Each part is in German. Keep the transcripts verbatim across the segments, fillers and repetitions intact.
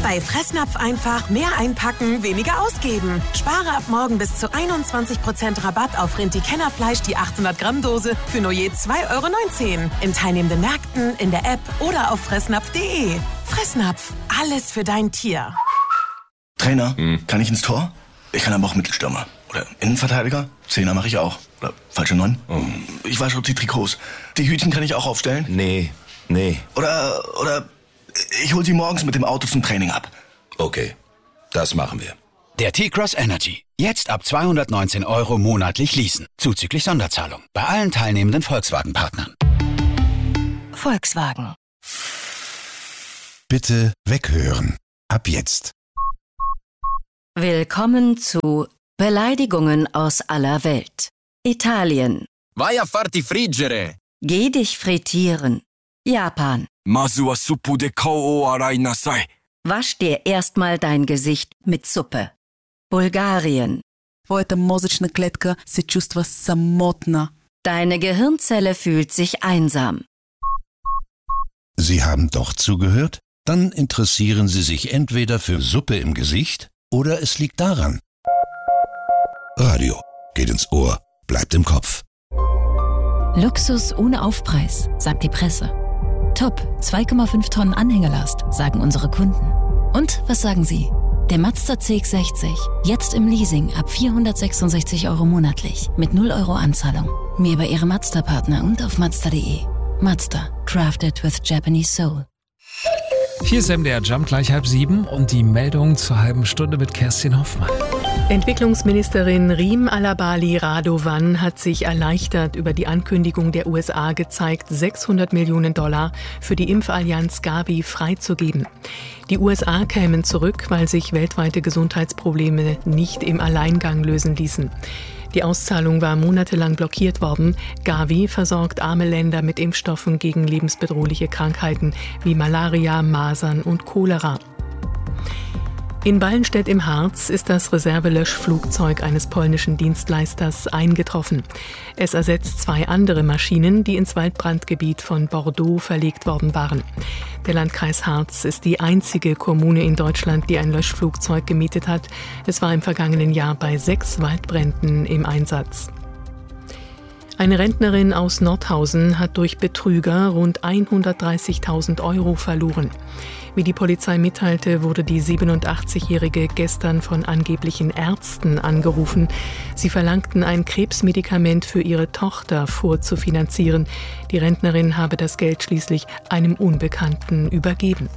Bei Fressnapf einfach mehr einpacken, weniger ausgeben. Spare ab morgen bis zu einundzwanzig Prozent Rabatt auf Rinti-Kennerfleisch, die achthundert Gramm Dose für nur je zwei Euro neunzehn. In teilnehmenden Märkten, in der App oder auf fressnapf punkt de. Fressnapf, alles für dein Tier. Trainer, hm. kann ich ins Tor? Ich kann aber auch Mittelstürmer. Oder Innenverteidiger? Zehner mache ich auch. Oder falsche Neun? Oh. Ich wasche die Trikots. Die Hütchen kann ich auch aufstellen? Nee, nee. Oder, oder ich hol sie morgens mit dem Auto zum Training ab. Okay, das machen wir. Der T-Cross Energy. Jetzt ab zweihundertneunzehn Euro monatlich leasen. Zuzüglich Sonderzahlung. Bei allen teilnehmenden Volkswagen-Partnern. Volkswagen. Bitte weghören. Ab jetzt. Willkommen zu Beleidigungen aus aller Welt. Italien. Vai a farti friggere. Geh dich frittieren. Japan. Masu wa suppu de kao o arai nasai. Wasch dir erstmal dein Gesicht mit Suppe. Bulgarien. Твоята мозъчна клетка се чувства самотна. Deine Gehirnzelle fühlt sich einsam. Sie haben doch zugehört? Dann interessieren Sie sich entweder für Suppe im Gesicht oder es liegt daran. Radio geht ins Ohr, bleibt im Kopf. Luxus ohne Aufpreis, sagt die Presse. Top, zwei Komma fünf Tonnen Anhängelast, sagen unsere Kunden. Und was sagen Sie? Der Mazda C X sechzig, jetzt im Leasing ab vierhundertsechsundsechzig Euro monatlich, mit null Euro Anzahlung. Mehr bei Ihrem Mazda-Partner und auf mazda punkt de. Mazda, crafted with Japanese soul. Hier ist M D R Jump, gleich halb sieben und die Meldung zur halben Stunde mit Kerstin Hoffmann. Entwicklungsministerin Riem Alabali Radovan hat sich erleichtert über die Ankündigung der U S A gezeigt, sechshundert Millionen Dollar für die Impfallianz Gavi freizugeben. Die U S A kämen zurück, weil sich weltweite Gesundheitsprobleme nicht im Alleingang lösen ließen. Die Auszahlung war monatelang blockiert worden. Gavi versorgt arme Länder mit Impfstoffen gegen lebensbedrohliche Krankheiten wie Malaria, Masern und Cholera. In Ballenstedt im Harz ist das Reservelöschflugzeug eines polnischen Dienstleisters eingetroffen. Es ersetzt zwei andere Maschinen, die ins Waldbrandgebiet von Bordeaux verlegt worden waren. Der Landkreis Harz ist die einzige Kommune in Deutschland, die ein Löschflugzeug gemietet hat. Es war im vergangenen Jahr bei sechs Waldbränden im Einsatz. Eine Rentnerin aus Nordhausen hat durch Betrüger rund hundertdreißigtausend Euro verloren. Wie die Polizei mitteilte, wurde die siebenundachtzigjährige gestern von angeblichen Ärzten angerufen. Sie verlangten, ein Krebsmedikament für ihre Tochter vorzufinanzieren. Die Rentnerin habe das Geld schließlich einem Unbekannten übergeben.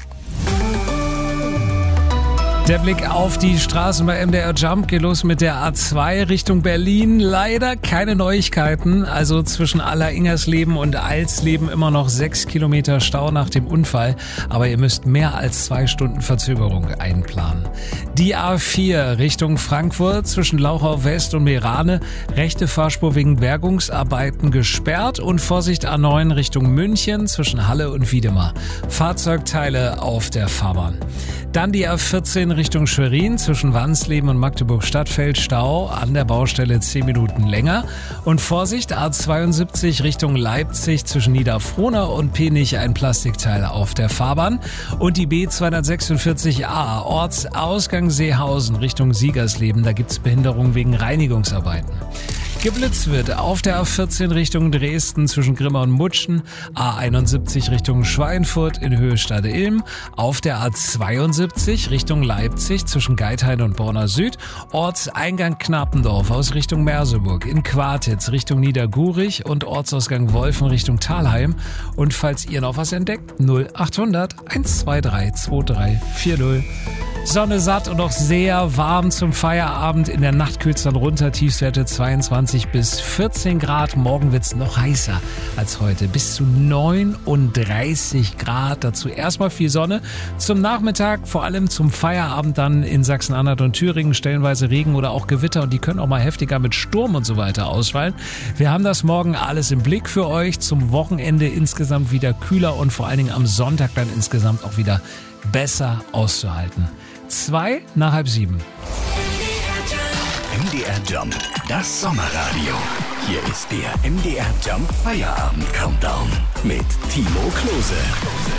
Der Blick auf die Straßen bei M D R Jump geht los mit der A zwei Richtung Berlin. Leider keine Neuigkeiten. Also zwischen Aller-Ingersleben und Alsleben immer noch sechs Kilometer Stau nach dem Unfall. Aber ihr müsst mehr als zwei Stunden Verzögerung einplanen. Die A vier Richtung Frankfurt zwischen Lauchau West und Meerane. Rechte Fahrspur wegen Bergungsarbeiten gesperrt. Und Vorsicht A neun Richtung München zwischen Halle und Wiedemar. Fahrzeugteile auf der Fahrbahn. Dann die A vierzehn Richtung Schwerin zwischen Wansleben und Magdeburg-Stadtfeld. Stau an der Baustelle zehn Minuten länger. Und Vorsicht, A zweiundsiebzig Richtung Leipzig zwischen Niederfrohna und Penich ein Plastikteil auf der Fahrbahn. Und die B zweihundertsechsundvierzig A Ortsausgang Seehausen Richtung Siegersleben. Da gibt's Behinderung wegen Reinigungsarbeiten. Geblitzt wird auf der A vierzehn Richtung Dresden zwischen Grimma und Mutschen, A einundsiebzig Richtung Schweinfurt in Höhe Stade-Ilm, auf der A zweiundsiebzig Richtung Leipzig zwischen Geithain und Borna Süd, Ortseingang Knapendorf aus Richtung Merseburg, in Quartitz Richtung Niedergurich und Ortsausgang Wolfen Richtung Thalheim. Und falls ihr noch was entdeckt, null achthundert eins zwei drei zwei drei vier null. Sonne satt und noch sehr warm zum Feierabend. In der Nacht kühlt's dann runter, Tiefstwerte zweiundzwanzig bis vierzehn Grad. Morgen wird's noch heißer als heute, bis zu neununddreißig Grad. Dazu erstmal viel Sonne. Zum Nachmittag, vor allem zum Feierabend dann in Sachsen-Anhalt und Thüringen stellenweise Regen oder auch Gewitter. Und die können auch mal heftiger mit Sturm und so weiter ausfallen. Wir haben das morgen alles im Blick für euch. Zum Wochenende insgesamt wieder kühler und vor allen Dingen am Sonntag dann insgesamt auch wieder besser auszuhalten. Zwei nach halb sieben. M D R Jump, das Sommerradio. Hier ist der M D R Jump Feierabend Countdown mit Timo Klose.